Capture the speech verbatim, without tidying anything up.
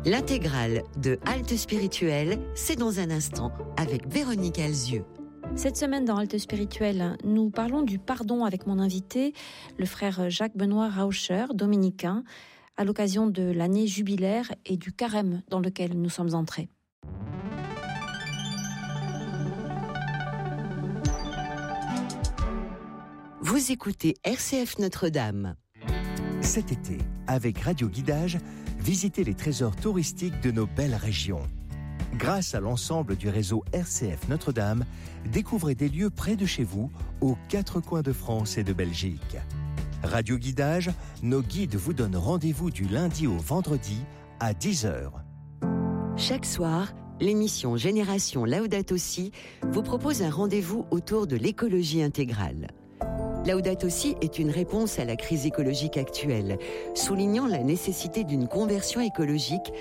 L'intégrale de Halte Spirituelle, c'est dans un instant avec Véronique Alzieux. Cette semaine dans Halte Spirituelle, nous parlons du pardon avec mon invité, le frère Jacques-Benoît Rauscher, dominicain, à l'occasion de l'année jubilaire et du carême dans lequel nous sommes entrés. Vous écoutez R C F Notre-Dame. Cet été, avec Radio Guidage, visitez les trésors touristiques de nos belles régions. Grâce à l'ensemble du réseau R C F Notre-Dame, découvrez des lieux près de chez vous, aux quatre coins de France et de Belgique. Radio Guidage, nos guides vous donnent rendez-vous du lundi au vendredi à dix heures. Chaque soir, l'émission Génération Laudato Si vous propose un rendez-vous autour de l'écologie intégrale. Laudato Si est une réponse à la crise écologique actuelle, soulignant la nécessité d'une conversion écologique